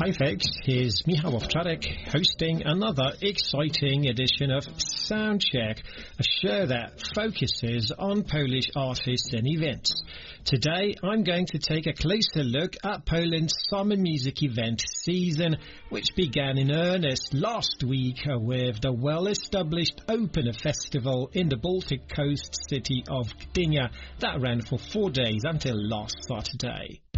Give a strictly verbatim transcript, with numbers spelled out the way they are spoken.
Hi folks, here's Michał Owczarek hosting another exciting edition of Soundcheck, a show that focuses on Polish artists and events. Today I'm going to take a closer look at Poland's summer music event season, which began in earnest last week with the well-established Open Festival in the Baltic coast city of Gdynia that ran for four days until last Saturday.